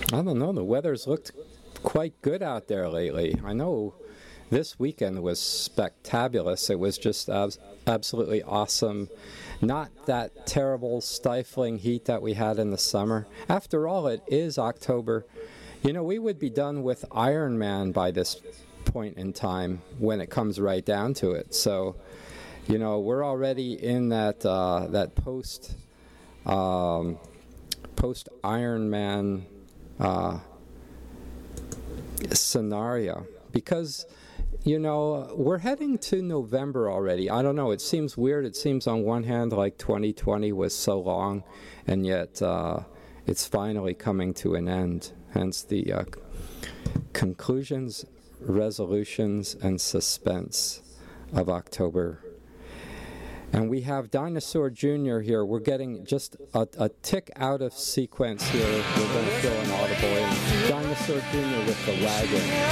I don't know. The weather's looked quite good out there lately. I know this weekend was spectacular. It was just absolutely awesome. Not that terrible stifling heat that we had in the summer. After all, it is October. You know, we would be done with Iron Man by this point in time when it comes right down to it. So, you know, we're already in that post Iron Man scenario, because you know we're heading to November already. I don't know, it seems weird. It seems on one hand like 2020 was so long, and yet it's finally coming to an end. Hence the conclusions, resolutions, and suspense of October. And we have Dinosaur Jr. here. We're getting just a tick out of sequence here. We're going to fill an audible in. Dinosaur Jr. with the wagon.